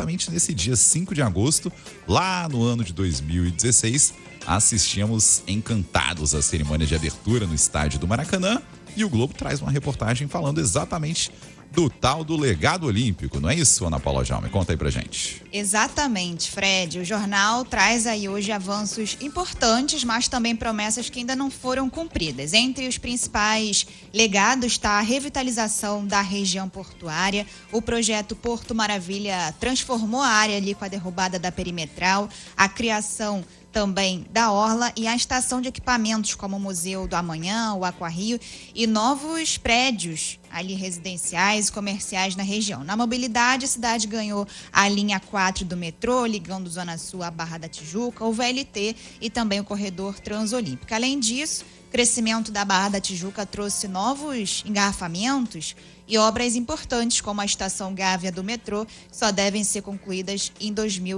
exatamente nesse dia 5 de agosto, lá no ano de 2016, assistimos encantados à cerimônia de abertura no estádio do Maracanã, e o Globo traz uma reportagem falando exatamente do tal do legado olímpico, não é isso, Ana Paula Jaume? Conta aí pra gente. Exatamente, Fred. O jornal traz aí hoje avanços importantes, mas também promessas que ainda não foram cumpridas. Entre os principais legados está a revitalização da região portuária. O projeto Porto Maravilha transformou a área ali com a derrubada da perimetral, a criação também da Orla e a estação de equipamentos como o Museu do Amanhã, o Aquarrio e novos prédios ali residenciais e comerciais na região. Na mobilidade, a cidade ganhou a linha 4 do metrô, ligando Zona Sul à Barra da Tijuca, o VLT e também o corredor Transolímpico. Além disso, o crescimento da Barra da Tijuca trouxe novos engarrafamentos e obras importantes como a estação Gávea do metrô, que só devem ser concluídas em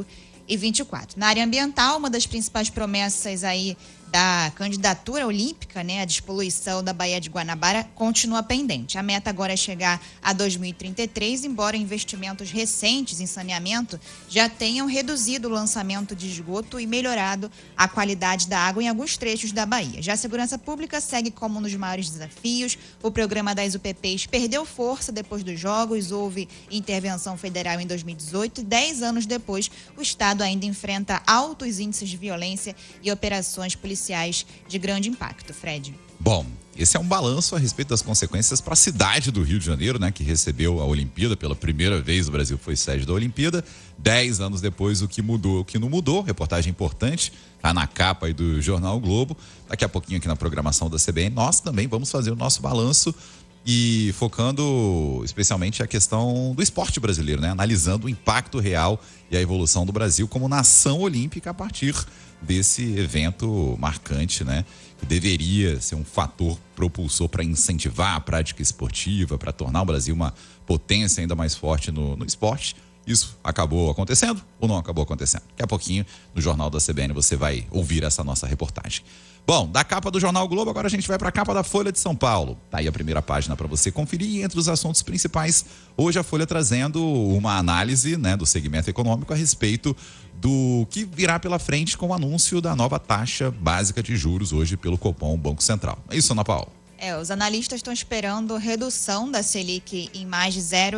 2024. Na área ambiental, uma das principais promessas aí da candidatura olímpica, né, a despoluição da Baía de Guanabara, continua pendente. A meta agora é chegar a 2033, embora investimentos recentes em saneamento já tenham reduzido o lançamento de esgoto e melhorado a qualidade da água em alguns trechos da Bahia. Já a segurança pública segue como um dos maiores desafios. O programa das UPPs perdeu força depois dos jogos, houve intervenção federal em 2018 e 10 anos depois o Estado ainda enfrenta altos índices de violência e operações policiais de grande impacto, Fred. Bom, esse é um balanço a respeito das consequências para a cidade do Rio de Janeiro, né, que recebeu a Olimpíada pela primeira vez. O Brasil foi sede da Olimpíada. 10 anos depois, o que mudou, o que não mudou. Reportagem importante, tá na capa aí do Jornal Globo. Daqui a pouquinho aqui na programação da CBN, nós também vamos fazer o nosso balanço e focando especialmente a questão do esporte brasileiro, né, analisando o impacto real e a evolução do Brasil como nação olímpica a partir desse evento marcante, né? Que deveria ser um fator propulsor para incentivar a prática esportiva, para tornar o Brasil uma potência ainda mais forte no esporte. Isso acabou acontecendo ou não acabou acontecendo? Daqui a pouquinho, no Jornal da CBN, você vai ouvir essa nossa reportagem. Bom, da capa do Jornal Globo, agora a gente vai para a capa da Folha de São Paulo. Tá aí a primeira página para você conferir. E entre os assuntos principais, hoje a Folha trazendo uma análise, né, do segmento econômico a respeito do que virá pela frente com o anúncio da nova taxa básica de juros hoje pelo Copom, Banco Central. É isso, Ana Paula? Os analistas estão esperando redução da Selic em mais de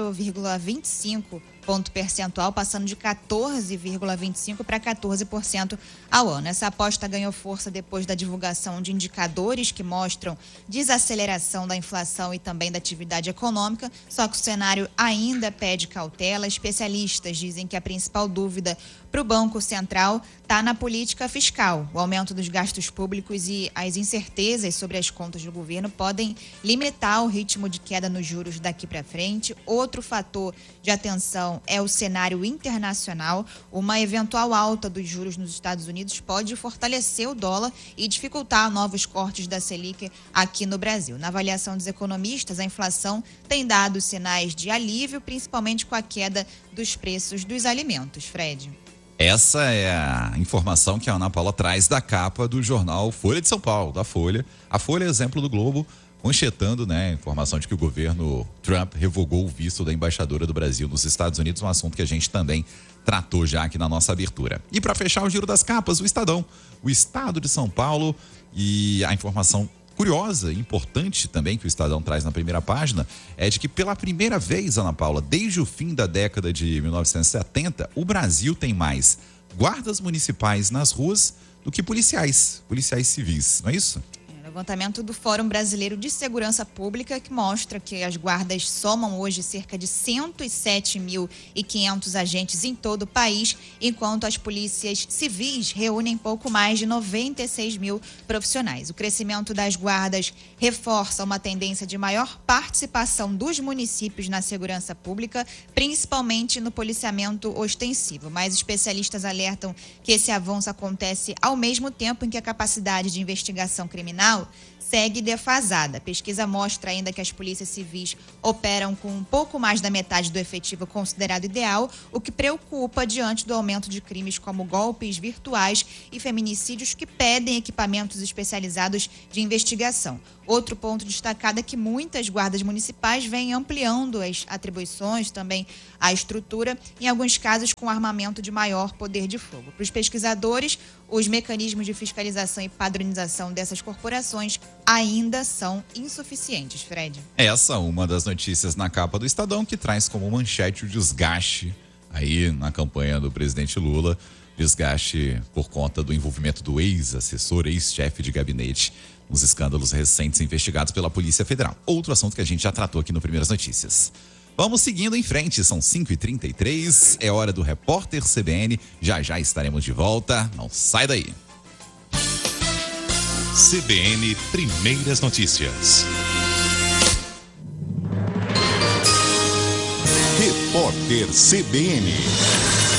0,25 ponto percentual, passando de 14,25% para 14% ao ano. Essa aposta ganhou força depois da divulgação de indicadores que mostram desaceleração da inflação e também da atividade econômica, só que o cenário ainda pede cautela. Especialistas dizem que a principal dúvida para o Banco Central está na política fiscal. O aumento dos gastos públicos e as incertezas sobre as contas do governo podem limitar o ritmo de queda nos juros daqui para frente. Outro fator de atenção é o cenário internacional. Uma eventual alta dos juros nos Estados Unidos pode fortalecer o dólar e dificultar novos cortes da Selic aqui no Brasil. Na avaliação dos economistas, a inflação tem dado sinais de alívio, principalmente com a queda dos preços dos alimentos. Fred. Essa é a informação que a Ana Paula traz da capa do jornal Folha de São Paulo, da Folha. A Folha é exemplo do Globo, manchetando, né, a informação de que o governo Trump revogou o visto da embaixadora do Brasil nos Estados Unidos, um assunto que a gente também tratou já aqui na nossa abertura. E para fechar o giro das capas, o Estadão, o Estado de São Paulo, e a informação curiosa e importante também que o Estadão traz na primeira página é de que pela primeira vez, Ana Paula, desde o fim da década de 1970, o Brasil tem mais guardas municipais nas ruas do que policiais civis, não é isso? Levantamento do Fórum Brasileiro de Segurança Pública, que mostra que as guardas somam hoje cerca de 107.500 agentes em todo o país, enquanto as polícias civis reúnem pouco mais de 96 mil profissionais. O crescimento das guardas reforça uma tendência de maior participação dos municípios na segurança pública, principalmente no policiamento ostensivo. Mas especialistas alertam que esse avanço acontece ao mesmo tempo em que a capacidade de investigação criminal Estado segue defasada. A pesquisa mostra ainda que as polícias civis operam com um pouco mais da metade do efetivo considerado ideal, o que preocupa diante do aumento de crimes como golpes virtuais e feminicídios que pedem equipamentos especializados de investigação. Outro ponto destacado é que muitas guardas municipais vêm ampliando as atribuições, também a estrutura, em alguns casos com armamento de maior poder de fogo. Para os pesquisadores, os mecanismos de fiscalização e padronização dessas corporações ainda são insuficientes, Fred. Essa é uma das notícias na capa do Estadão que traz como manchete o desgaste aí na campanha do presidente Lula, desgaste por conta do envolvimento do ex-assessor, ex-chefe de gabinete nos escândalos recentes investigados pela Polícia Federal. Outro assunto que a gente já tratou aqui no Primeiras Notícias. Vamos seguindo em frente, são 5h33, é hora do Repórter CBN, já estaremos de volta, não sai daí. CBN Primeiras Notícias. Repórter CBN.